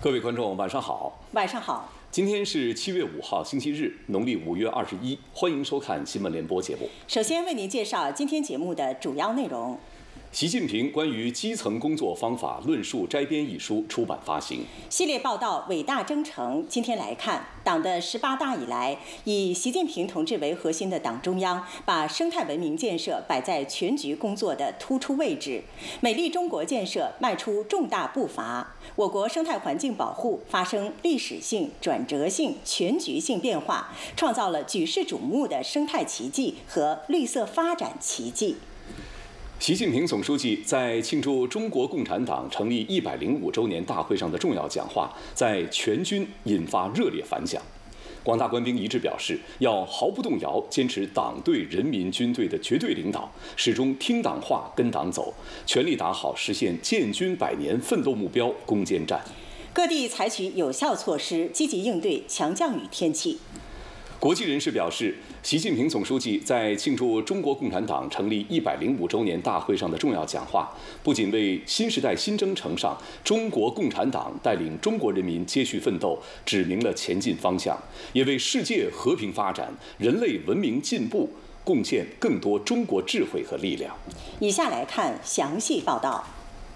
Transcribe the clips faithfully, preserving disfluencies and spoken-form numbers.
各位观众，晚上好。 晚上好。 今天是七月五号，星期日，农历五月二十一。欢迎收看新闻联播节目。 首先为您介绍今天节目的主要内容。 习近平关于基层工作方法论述摘编一书出版发行。 系列报道伟大征程，今天来看，党的十八大以来，以习近平同志为核心的党中央把生态文明建设摆在全局工作的突出位置，美丽中国建设迈出重大步伐，我国生态环境保护发生历史性、转折性、全局性变化，创造了举世瞩目的生态奇迹和绿色发展奇迹。 习近平总书记在庆祝中国共产党成立一百零五周年大会上的重要讲话，在全军引发热烈反响。广大官兵一致表示，要毫不动摇坚持党对人民军队的绝对领导，始终听党话、跟党走，全力打好实现建军百年奋斗目标攻坚战。 各地采取有效措施，积极应对强降雨天气。 国际人士表示，习近平总书记在庆祝中国共产党成立一百零五周年大会上的重要讲话，不仅为新时代新征程上中国共产党带领中国人民接续奋斗指明了前进方向，也为世界和平发展、人类文明进步贡献更多中国智慧和力量。 以下来看详细报道。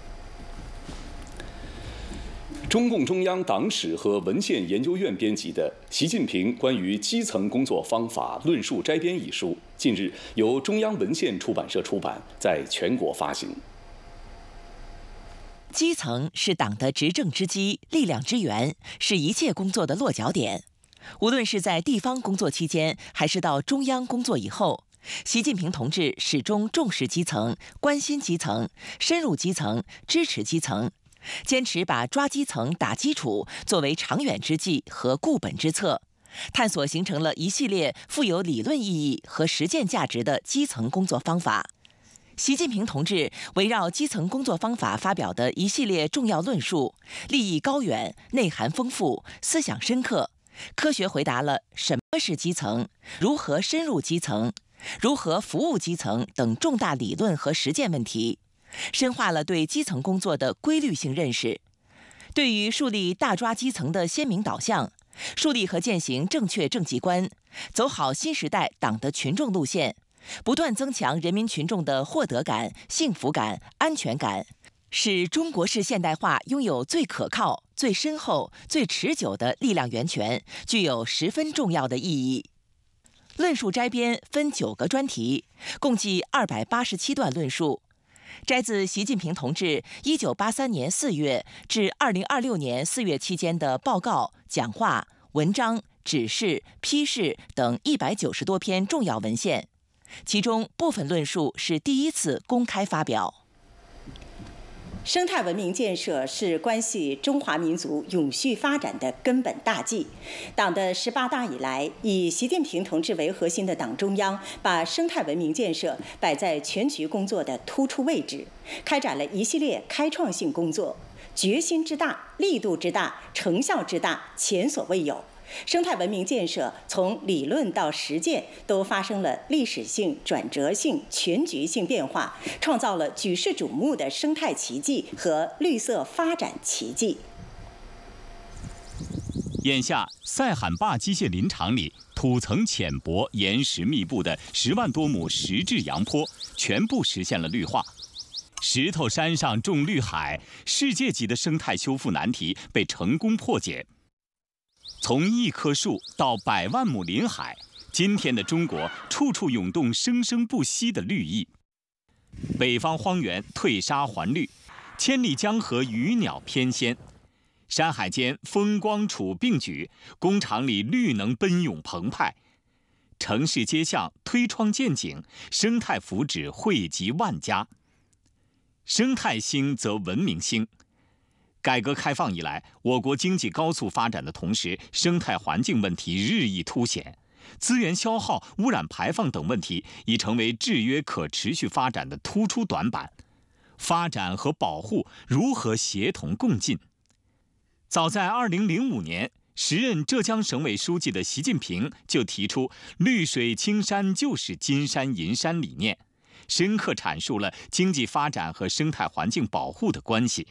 中共中央党史和文献研究院编辑的《习近平关于基层工作方法论述摘编》一书，近日由中央文献出版社出版，在全国发行。 基层是党的执政之基、力量之源，是一切工作的落脚点。无论是在地方工作期间，还是到中央工作以后，习近平同志始终重视基层、关心基层、深入基层、支持基层。坚持把抓基层、打基础作为长远之计和固本之策，探索形成了一系列富有理论意义和实践价值的基层工作方法。习近平同志围绕基层工作方法发表的一系列重要论述，立意高远、内涵丰富、思想深刻，科学回答了什么是基层、如何深入基层、如何服务基层等重大理论和实践问题。深化了对基层工作的规律性认识，对于树立大抓基层的鲜明导向，树立和践行正确政绩观，走好新时代党的群众路线，不断增强人民群众的获得感、幸福感、安全感，使中国式现代化拥有最可靠、最深厚、最持久的力量源泉，具有十分重要的意义。论述摘编分九个专题，共计二百八十七段论述。摘自习近平同志一九八三年四月至二零二六年四月期间的报告、讲话、文章、指示、批示等一百九十多篇重要文献，其中部分论述是第一次公开发表。 生态文明建设是关系中华民族永续发展的根本大计。党的十八大以来，以习近平同志为核心的党中央把生态文明建设摆在全局工作的突出位置，开展了一系列开创性工作，决心之大、力度之大、成效之大，前所未有。生态文明建设从理论到实践都发生了历史性、转折性、全局性变化，创造了举世瞩目的生态奇迹和绿色发展奇迹。 眼下，塞罕坝机械林场里土层浅薄、岩石密布的十万多亩石质洋坡，全部实现了绿化。石头山上种绿海，世界级的生态修复难题被成功破解。从一棵树到百万亩林海，今天的中国处处涌动生生不息的绿意。北方荒原退沙还绿，千里江河鱼鸟翩跹，山海间风光楚并举，工厂里绿能奔涌澎湃，城市街巷推窗见景，生态福祉惠及万家。生态兴则文明兴。改革开放以来，我国经济高速发展的同时，生态环境问题日益凸显，资源消耗、污染排放等问题已成为制约可持续发展的突出短板。发展和保护如何协同共进？早在二零零五年，时任浙江省委书记的习近平就提出“绿水青山就是金山银山”理念，深刻阐述了经济发展和生态环境保护的关系。